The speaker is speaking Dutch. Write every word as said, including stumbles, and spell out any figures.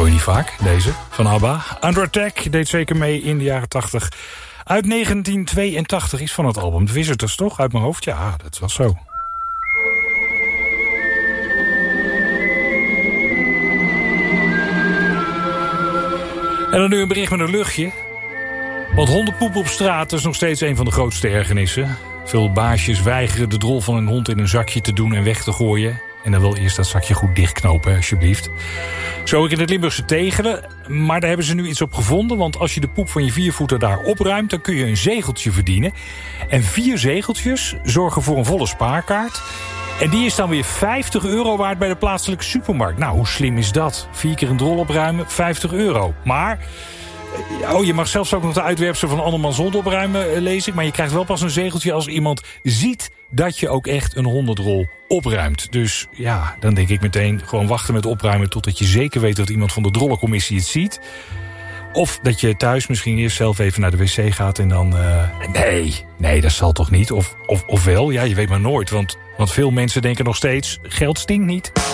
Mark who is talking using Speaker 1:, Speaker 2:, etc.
Speaker 1: hoor je niet vaak, deze, van ABBA. Under Attack deed zeker mee in de jaren tachtig. Uit negentien tweeëntachtig is van het album The Visitors, toch? Uit mijn hoofd? Ja, dat was zo. En dan nu een bericht met een luchtje. Want hondenpoep op straat is nog steeds een van de grootste ergernissen. Veel baasjes weigeren de drol van hun hond in een zakje te doen en weg te gooien. En dan wil eerst dat zakje goed dichtknopen, alsjeblieft. Zo ook in het Limburgse Tegelen. Maar daar hebben ze nu iets op gevonden. Want als je de poep van je viervoeter daar opruimt, dan kun je een zegeltje verdienen. En vier zegeltjes zorgen voor een volle spaarkaart. En die is dan weer vijftig euro waard bij de plaatselijke supermarkt. Nou, hoe slim is dat? Vier keer een drol opruimen, vijftig euro. Maar... Oh, je mag zelfs ook nog de uitwerpsel van andermans hond opruimen, lees ik. Maar je krijgt wel pas een zegeltje als iemand ziet dat je ook echt een hondendrol opruimt. Dus ja, dan denk ik meteen gewoon wachten met opruimen totdat je zeker weet dat iemand van de drollencommissie het ziet. Of dat je thuis misschien eerst zelf even naar de wc gaat en dan... Uh, nee, nee, dat zal toch niet? Of, of, of wel? Ja, je weet maar nooit. Want, want veel mensen denken nog steeds, geld stinkt niet.